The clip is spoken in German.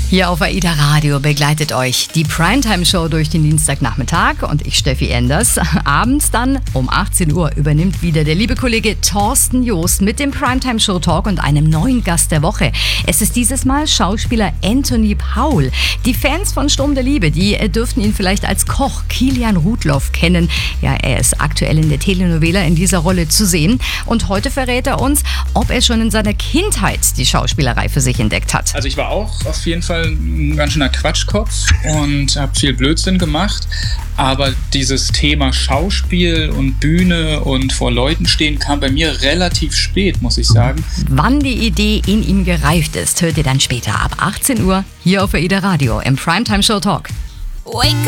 Hier auf AIDA Radio begleitet euch die Primetime-Show durch den Dienstagnachmittag und ich, Steffi Enders. Abends dann um 18 Uhr übernimmt wieder der liebe Kollege Thorsten Joost mit dem Primetime-Show-Talk und einem neuen Gast der Woche. Es ist dieses Mal Schauspieler Anthony Paul. Die Fans von Sturm der Liebe, die dürften ihn vielleicht als Koch Kilian Rudloff kennen. Ja, er ist aktuell in der Telenovela in dieser Rolle zu sehen. Und heute verrät er uns, ob er schon in seiner Kindheit die Schauspielerei für sich entdeckt hat. Also ich war auch auf jeden Fall ein ganz schöner Quatschkopf und habe viel Blödsinn gemacht. Aber dieses Thema Schauspiel und Bühne und vor Leuten stehen kam bei mir relativ spät, muss ich sagen. Wann die Idee in ihm gereift ist, hört ihr dann später ab 18 Uhr hier auf AIDA Radio im Primetime Show Talk.